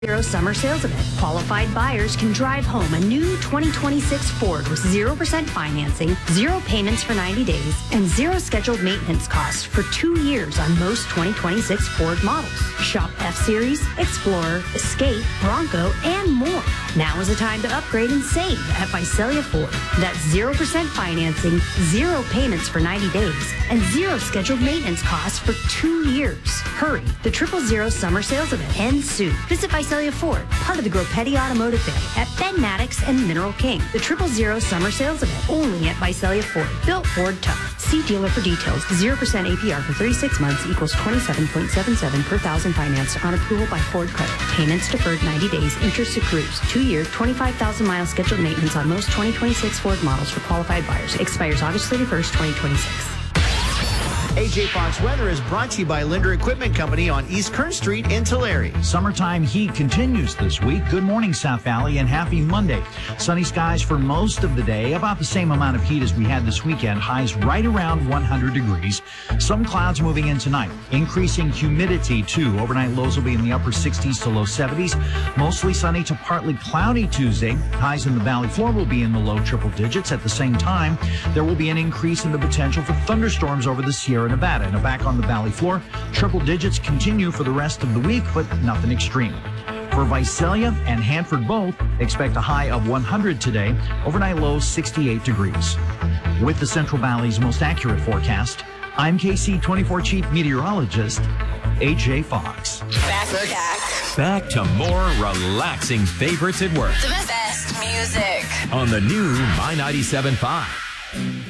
Zero summer sales event. Qualified buyers can drive home a new 2026 Ford with 0% financing, 0 payments for 90 days, and 0 scheduled maintenance costs for 2 years on most 2026 Ford models. Shop F-Series, Explorer, Escape, Bronco, and more. Now is the time to upgrade and save at Visalia Ford. That's 0% financing, 0 payments for 90 days, and 0 scheduled maintenance costs for 2 years. Hurry, the 000 summer sales event ends soon. Visit Visalia Ford, part of the Gropetti Automotive family, at Ben Maddox and Mineral King. The 000 summer sales event only at Visalia Ford. Built Ford tough. See dealer for details. 0% APR for 36 months equals $27.77 per thousand financed on approval by Ford Credit. Payments deferred 90 days. Interest accrues. 2-year, 25,000 miles scheduled maintenance on most 2026 Ford models for qualified buyers. Expires August 31st, 2026. AJ Fox Weather is brought to you by Linder Equipment Company on East Kern Street in Tulare. Summertime heat continues this week. Good morning, South Valley, and happy Monday. Sunny skies for most of the day, about the same amount of heat as we had this weekend. Highs right around 100 degrees. Some clouds moving in tonight. Increasing humidity, too. Overnight lows will be in the upper 60s to low 70s. Mostly sunny to partly cloudy Tuesday. Highs in the valley floor will be in the low triple digits. At the same time, there will be an increase in the potential for thunderstorms over the Sierra Nevada. Now back on the valley floor, triple digits continue for the rest of the week, but nothing extreme. For Visalia and Hanford both, expect a high of 100 today, overnight lows 68 degrees. With the Central Valley's most accurate forecast, I'm KC24 Chief Meteorologist, AJ Fox. Back to more relaxing favorites at work. The best music. On the new My 97.5.